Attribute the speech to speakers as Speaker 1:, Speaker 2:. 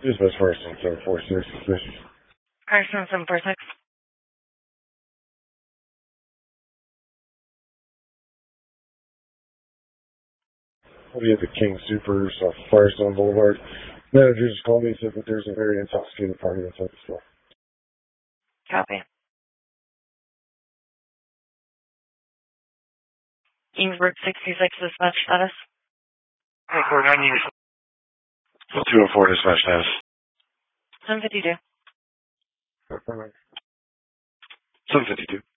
Speaker 1: Dispatch Firestone 746, suspicious.
Speaker 2: Firestone 746.
Speaker 1: I'll be at the King Supers off Firestone Boulevard. Manager just called me and said that there's a very intoxicated party inside the store.
Speaker 2: Copy. Kingsburg 66, dispatch status.
Speaker 1: Hey, Court 9 units. 204, dispatch status.
Speaker 2: 752.
Speaker 1: 752.